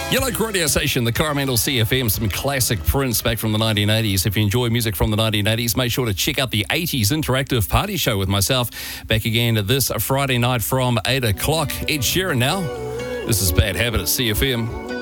Your local radio station, the Coromandel CFM, some classic Prince back from the 1980s. If you enjoy music from the 1980s, make sure to check out the 80s Interactive Party Show with myself. Back again this Friday night from 8 o'clock. Ed Sheeran now. This is Bad Habit at CFM.